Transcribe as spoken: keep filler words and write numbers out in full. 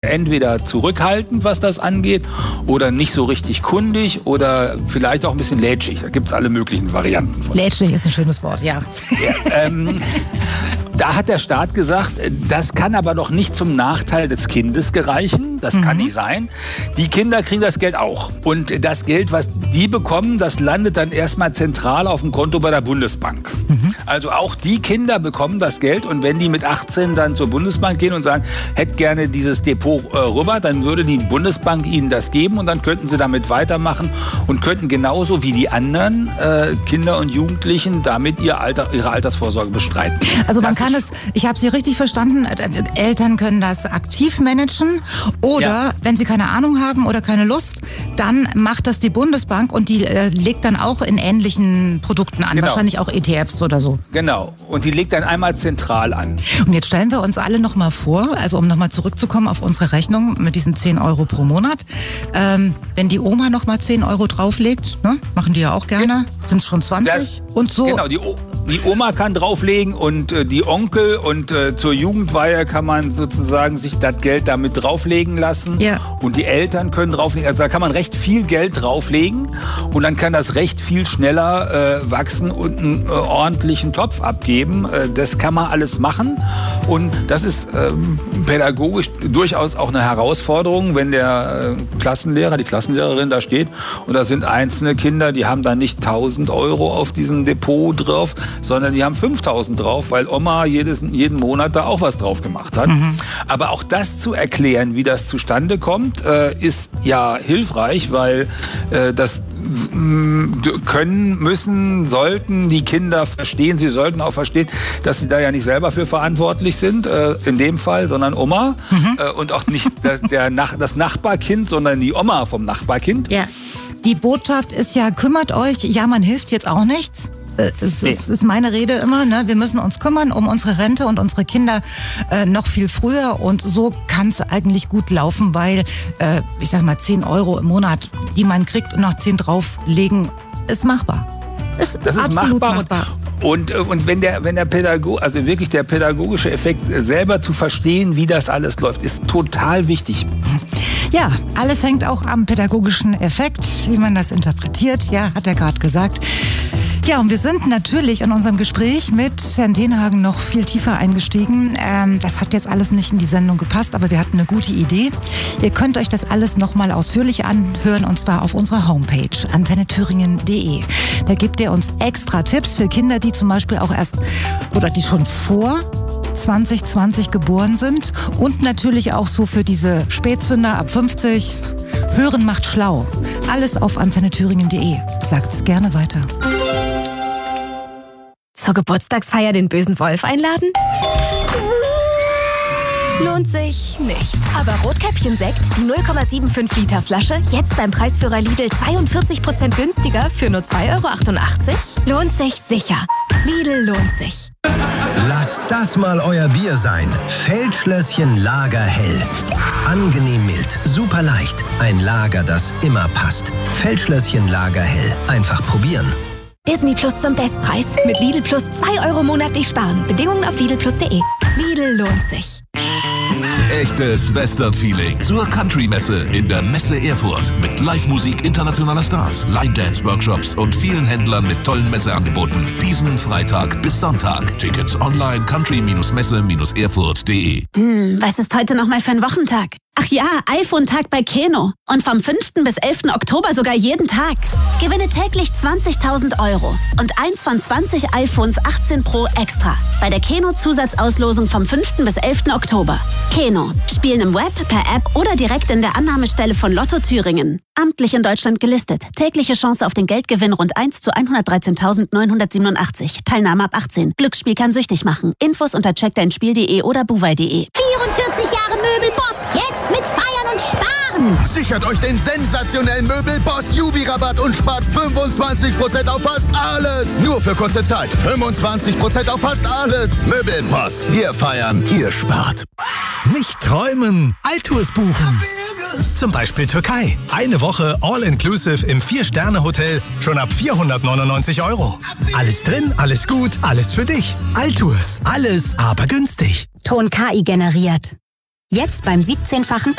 entweder zurückhaltend, was das angeht, oder nicht so richtig kundig oder vielleicht auch ein bisschen lätschig. Da gibt es alle möglichen Varianten von. Lätschig ist ein schönes Wort, ja. ja ähm, Da hat der Staat gesagt, das kann aber doch nicht zum Nachteil des Kindes gereichen. Das mhm. kann nicht sein. Die Kinder kriegen das Geld auch. Und das Geld, was die bekommen, das landet dann erstmal zentral auf dem Konto bei der Bundesbank. Mhm. Also auch die Kinder bekommen das Geld. Und wenn die mit achtzehn dann zur Bundesbank gehen und sagen, hätte gerne dieses Depot äh, rüber, dann würde die Bundesbank ihnen das geben und dann könnten sie damit weitermachen und könnten genauso wie die anderen äh, Kinder und Jugendlichen damit ihr Alter, ihre Altersvorsorge bestreiten. Also man kann es, ich habe Sie richtig verstanden, Eltern können das aktiv managen oder ja. wenn sie keine Ahnung haben oder keine Lust, dann macht das die Bundesbank und die äh, legt dann auch in ähnlichen Produkten an, genau. wahrscheinlich auch E T Fs oder so. Genau, und die legt dann einmal zentral an. Und jetzt stellen wir uns alle nochmal vor, also um nochmal zurückzukommen auf unsere Rechnung mit diesen zehn Euro pro Monat, ähm, wenn die Oma nochmal zehn Euro drauflegt, ne? Machen die ja auch gerne, sind es schon zwanzig das, und so. Genau, die o- Die Oma kann drauflegen und äh, die Onkel und äh, zur Jugendweihe kann man sozusagen sich das Geld damit drauflegen lassen. Ja. Und die Eltern können drauflegen. Also da kann man recht viel Geld drauflegen und dann kann das recht viel schneller äh, wachsen und einen äh, ordentlichen Topf abgeben. Äh, das kann man alles machen und das ist äh, pädagogisch durchaus auch eine Herausforderung, wenn der äh, Klassenlehrer, die Klassenlehrerin da steht und da sind einzelne Kinder, die haben da nicht tausend Euro auf diesem Depot drauf, sondern die haben fünftausend drauf, weil Oma jedes, jeden Monat da auch was drauf gemacht hat. Mhm. Aber auch das zu erklären, wie das zustande kommt, äh, ist ja hilfreich, weil äh, das können, müssen, sollten die Kinder verstehen. Sie sollten auch verstehen, dass sie da ja nicht selber für verantwortlich sind, äh, in dem Fall, sondern Oma. Mhm. Äh, und auch nicht der, der Nach- das Nachbarkind, sondern die Oma vom Nachbarkind. Ja. Die Botschaft ist ja, kümmert euch, ja, man hilft jetzt auch nichts. Es nee. ist meine Rede immer, ne? Wir müssen uns kümmern um unsere Rente und unsere Kinder äh, noch viel früher und so kann es eigentlich gut laufen, weil äh, ich sag mal zehn Euro im Monat, die man kriegt und noch zehn drauflegen, ist machbar. Ist das ist absolut machbar. machbar. Und, und wenn der, wenn der Pädago, also wirklich der pädagogische Effekt, selber zu verstehen, wie das alles läuft, ist total wichtig. Ja, alles hängt auch am pädagogischen Effekt, wie man das interpretiert, ja, hat er gerade gesagt. Ja, und wir sind natürlich in unserem Gespräch mit Herrn Tenhagen noch viel tiefer eingestiegen. Ähm, das hat jetzt alles nicht in die Sendung gepasst, aber wir hatten eine gute Idee. Ihr könnt euch das alles nochmal ausführlich anhören und zwar auf unserer Homepage antenne thüringen punkt de. Da gibt ihr uns extra Tipps für Kinder, die zum Beispiel auch erst oder die schon vor zwanzig zwanzig geboren sind und natürlich auch so für diese Spätzünder ab fünfzig. Hören macht schlau. Alles auf antenne thüringen punkt de. Sagt's gerne weiter. Zur Geburtstagsfeier den bösen Wolf einladen? Lohnt sich nicht. Aber Rotkäppchen-Sekt, die null Komma fünfundsiebzig Liter Flasche, jetzt beim Preisführer Lidl zweiundvierzig Prozent günstiger für nur zwei Euro achtundachtzig? Lohnt sich sicher. Lidl lohnt sich. Lasst das mal euer Bier sein. Feldschlösschen Lagerhell. Angenehm mild, super leicht. Ein Lager, das immer passt. Feldschlösschen Lagerhell. Einfach probieren. Disney Plus zum Bestpreis. Mit Lidl Plus zwei Euro monatlich sparen. Bedingungen auf lidl plus punkt de. Lidl lohnt sich. Echtes Western-Feeling zur Country-Messe in der Messe Erfurt. Mit Live-Musik internationaler Stars, Line-Dance-Workshops und vielen Händlern mit tollen Messeangeboten. Diesen Freitag bis Sonntag. Tickets online country messe erfurt punkt de. Hm, was ist heute nochmal für ein Wochentag? Ach ja, iPhone-Tag bei Keno. Und vom fünften bis elften Oktober sogar jeden Tag. Gewinne täglich zwanzigtausend Euro und eins von zwanzig iPhones achtzehn Pro extra. Bei der Keno-Zusatzauslosung vom fünften bis elften Oktober. Keno. Spielen im Web, per App oder direkt in der Annahmestelle von Lotto Thüringen. Amtlich in Deutschland gelistet. Tägliche Chance auf den Geldgewinn rund eins zu hundertdreizehntausendsneunhundertsiebenundachtzig. Teilnahme ab achtzehn. Glücksspiel kann süchtig machen. Infos unter check dein spiel punkt de oder buwei punkt de. vierundvierzig Jahre Möbelboss. Jetzt mit Feiern und Sparen. Sichert euch den sensationellen Möbelboss Jubi-Rabatt und spart fünfundzwanzig Prozent auf fast alles. Nur für kurze Zeit. fünfundzwanzig Prozent auf fast alles. Möbelboss. Wir feiern, ihr spart. Nicht träumen, Altours buchen. Zum Beispiel Türkei. Eine Woche All-Inclusive im vier-Sterne-Hotel schon ab vierhundertneunundneunzig Euro. Alles drin, alles gut, alles für dich. Altours. Alles, aber günstig. Ton K I generiert. Jetzt beim siebzehnfachen